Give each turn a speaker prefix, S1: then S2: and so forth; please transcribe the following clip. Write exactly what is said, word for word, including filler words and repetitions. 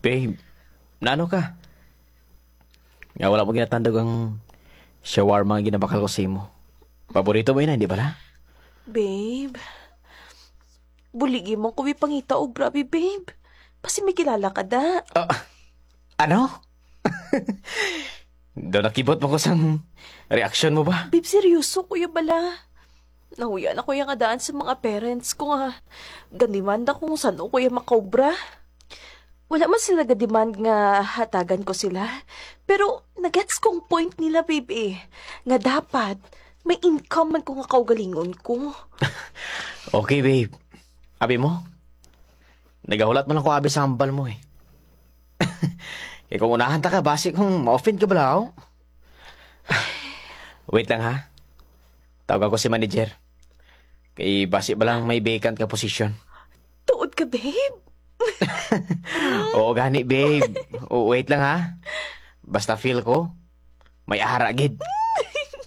S1: Babe, naano ka? Nga wala mo ginatandog ang shawarma nga ginabakal ko sa imo. Paborito mo yun, hindi ba?
S2: Babe, buligi mo kuwi pangita og grabe, babe. Pasi may kilala ka da.
S1: Ah, ano? Doon nakibot mo ko sang reaksyon mo ba?
S2: Babe, seryoso, kuya bala. Nahuya na kuya nga daan sa mga parents ko nga. Ganimanda kung saan o kuya makobra. Wala man sila ga-demand nga hatagan ko sila. Pero nagets kong point nila, babe eh. Nga dapat may income man ko nga kaugalingon ko.
S1: Okay, babe. Abi mo? Nagahulat mo lang ko abi sa hambal mo eh. Eh kung unahan ta ka, basi kung ma-offend ka bala ako. Wait lang ha. Tawag ako si manager. Kay basi ba lang may vacant ka posisyon.
S2: Tuod ka, babe.
S1: Oo, gani, babe. Oo, wait lang ha. Basta feel ko, may ara gid.